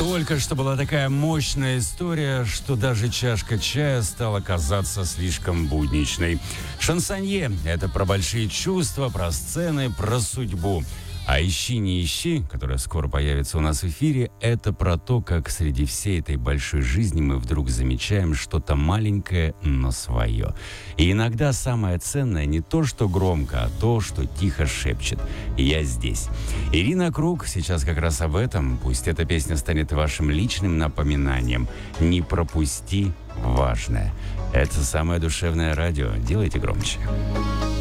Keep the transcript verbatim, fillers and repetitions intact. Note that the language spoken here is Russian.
Только что была такая мощная история, что даже чашка чая стала казаться слишком будничной. Шансонье – это про большие чувства, про сцены, про судьбу. А «Ищи, не ищи», которая скоро появится у нас в эфире, это про то, как среди всей этой большой жизни мы вдруг замечаем что-то маленькое, но свое. И иногда самое ценное не то, что громко, а то, что тихо шепчет. «Я здесь». Ирина Круг сейчас как раз об этом. Пусть эта песня станет вашим личным напоминанием. Не пропусти важное. Это самое душевное радио. Делайте громче.